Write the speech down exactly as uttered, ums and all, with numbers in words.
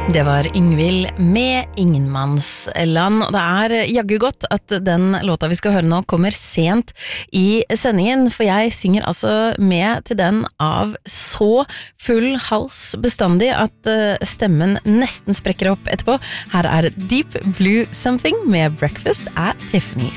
Det var Yngvild med Ingenmannsland, og det er jaggu godt at den låta vi skal høre nå kommer sent i sendingen, for jeg synger altså med til den av så full hals bestandig at stemmen nesten sprekker opp etterpå. Her er Deep Blue Something med Breakfast at Tiffany's.